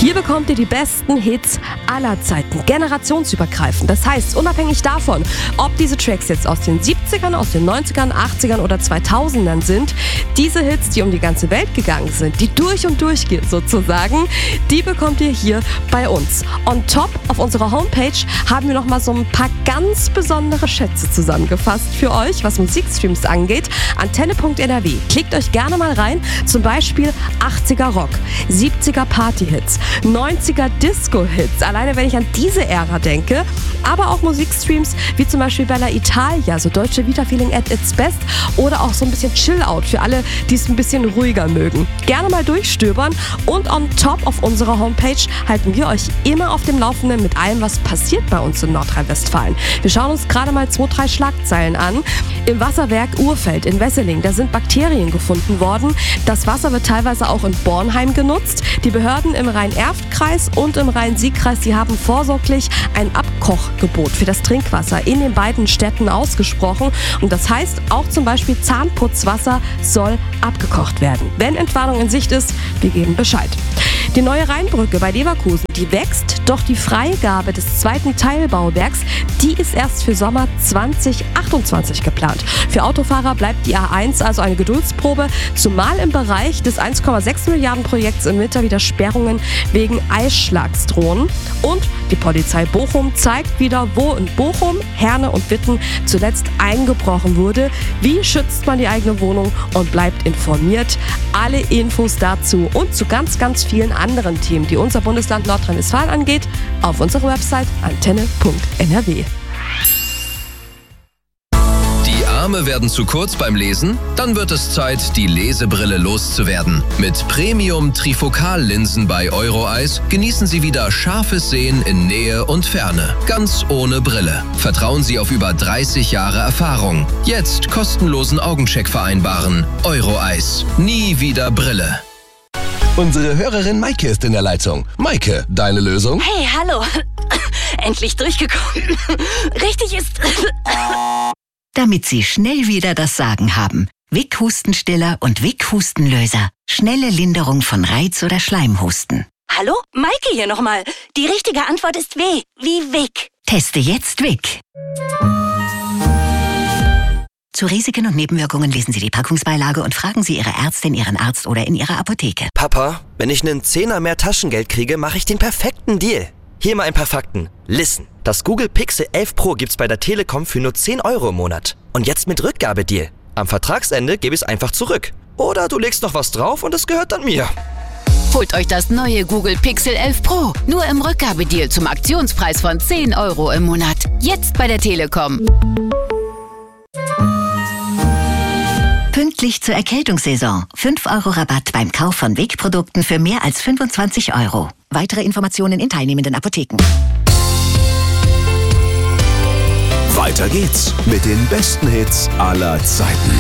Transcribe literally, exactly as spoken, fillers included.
Hier bekommt ihr die besten Hits aller Zeiten, generationsübergreifend. Das heißt, unabhängig davon, ob diese Tracks jetzt aus den siebzigern, aus den neunzigern, achtzigern oder zweitausendern sind, diese Hits, die um die ganze Welt gegangen sind, die durch und durch gehen sozusagen, die bekommt ihr hier bei uns. On top auf unserer Homepage haben wir nochmal so ein paar ganz besondere Schätze zusammengefasst für euch, was Musikstreams angeht. Antenne Punkt N R W. Klickt euch gerne mal rein, zum Beispiel achtziger Rock, siebziger Partyhits, neunziger Disco-Hits, alleine wenn ich an diese Ära denke, aber auch Musikstreams wie zum Beispiel Bella Italia, so Deutsche Vita Feeling at its best oder auch so ein bisschen Chill-Out für alle, die es ein bisschen ruhiger mögen. Gerne mal durchstöbern und on top auf unserer Homepage halten wir euch immer auf dem Laufenden mit allem, was passiert bei uns in Nordrhein-Westfalen. Wir schauen uns gerade mal zwei, drei Schlagzeilen an. Im Wasserwerk Urfeld in Wesseling, da sind Bakterien gefunden worden. Das Wasser wird teilweise auch in Bornheim genutzt. Die Behörden im Rhein-Erft-Kreis und im Rhein-Sieg-Kreis, die haben vorsorglich ein Abkochgebot für das Trinkwasser in den beiden Städten ausgesprochen. Und das heißt, auch zum Beispiel Zahnputzwasser soll abgekocht werden. Wenn Entwarnung in Sicht ist, wir geben Bescheid. Die neue Rheinbrücke bei Leverkusen, die wächst, doch die Freigabe des zweiten Teilbauwerks, die ist erst für Sommer zwanzig achtundzwanzig geplant. Für Autofahrer bleibt die A eins also eine Geduldsprobe, zumal im Bereich des eins Komma sechs Milliarden Projekts im Winter wieder Sperrungen wegen Eisschlags drohen. Und die Polizei Bochum zeigt wieder, wo in Bochum, Herne und Witten zuletzt eingebrochen wurde. Wie schützt man die eigene Wohnung und bleibt informiert? Alle Infos dazu und zu ganz, ganz vielen anderen Themen, die unser Bundesland Nordrhein-Westfalen angeht, auf unserer Website antenne Punkt N R W. Die Arme werden zu kurz beim Lesen? Dann wird es Zeit, die Lesebrille loszuwerden. Mit Premium-Trifocal-Linsen bei Euroeyes genießen Sie wieder scharfes Sehen in Nähe und Ferne. Ganz ohne Brille. Vertrauen Sie auf über dreißig Jahre Erfahrung. Jetzt kostenlosen Augencheck vereinbaren. Euroeyes. Nie wieder Brille. Unsere Hörerin Maike ist in der Leitung. Maike, deine Lösung? Hey, hallo. Endlich durchgekommen. Richtig ist... Damit Sie schnell wieder das Sagen haben. Vic Hustenstiller und Vic Hustenlöser. Schnelle Linderung von Reiz- oder Schleimhusten. Hallo? Maike hier nochmal. Die richtige Antwort ist W. Wie Vic. Teste jetzt Vic. Zu Risiken und Nebenwirkungen lesen Sie die Packungsbeilage und fragen Sie Ihre Ärztin, Ihren Arzt oder in Ihrer Apotheke. Papa, wenn ich einen Zehner mehr Taschengeld kriege, mache ich den perfekten Deal. Hier mal ein paar Fakten. Listen, das Google Pixel elf Pro gibt's bei der Telekom für nur zehn Euro im Monat. Und jetzt mit Rückgabedeal. Am Vertragsende gebe ich es einfach zurück. Oder du legst noch was drauf und es gehört dann mir. Holt euch das neue Google Pixel elf Pro. Nur im Rückgabedeal zum Aktionspreis von zehn Euro im Monat. Jetzt bei der Telekom. Pünktlich zur Erkältungssaison. fünf Euro Rabatt beim Kauf von Vic-Produkten für mehr als fünfundzwanzig Euro. Weitere Informationen in teilnehmenden Apotheken. Weiter geht's mit den besten Hits aller Zeiten.